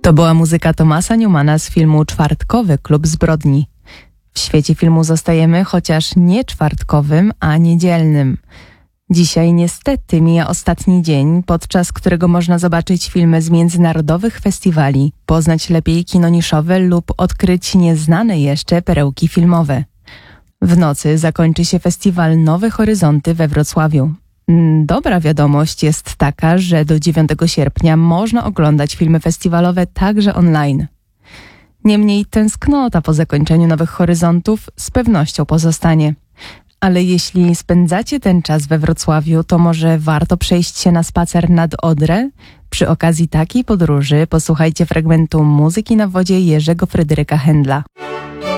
To była muzyka Thomasa Newmana z filmu Czwartkowy Klub Zbrodni. W świecie filmu zostajemy, chociaż nie czwartkowym, a niedzielnym. Dzisiaj niestety mija ostatni dzień, podczas którego można zobaczyć filmy z międzynarodowych festiwali, poznać lepiej kino niszowe lub odkryć nieznane jeszcze perełki filmowe. W nocy zakończy się festiwal Nowe Horyzonty we Wrocławiu. Dobra wiadomość jest taka, że do 9 sierpnia można oglądać filmy festiwalowe także online. Niemniej tęsknota po zakończeniu Nowych Horyzontów z pewnością pozostanie. Ale jeśli spędzacie ten czas we Wrocławiu, to może warto przejść się na spacer nad Odrę? Przy okazji takiej podróży posłuchajcie fragmentu Muzyki na wodzie Jerzego Fryderyka Händla.